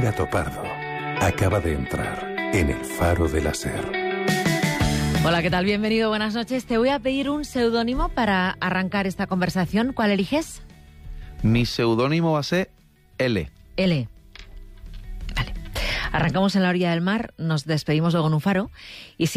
Cecilia Topardo acaba de entrar en el Faro de la Ser. Hola, ¿qué tal? Bienvenido, buenas noches. Te voy a pedir un seudónimo para arrancar esta conversación. ¿Cuál eliges? Mi seudónimo va a ser L. L. Vale. Arrancamos en la orilla del mar, nos despedimos luego en un faro y